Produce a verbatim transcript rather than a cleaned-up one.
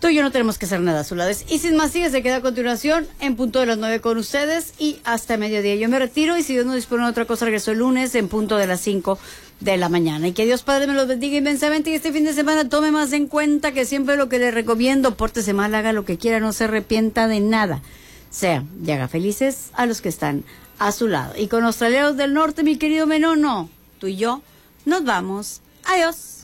Tú y yo no tenemos que hacer nada a su lado. Y sin más, sigue, se queda a continuación en punto de las nueve con ustedes y hasta mediodía. Yo me retiro y si Dios no dispone de otra cosa, regreso el lunes en punto de las cinco de la mañana. Y que Dios Padre me los bendiga inmensamente y este fin de semana tome más en cuenta que siempre lo que le recomiendo, pórtese mal, haga lo que quiera, no se arrepienta de nada. Sea, y haga felices a los que están a su lado. Y con Australianos del Norte, mi querido Menono, tú y yo nos vamos. Adiós.